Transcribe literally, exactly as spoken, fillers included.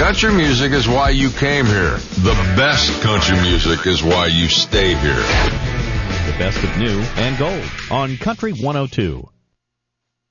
Country music is why you came here. The best country music is why you stay here. The best of new and gold on Country one oh two.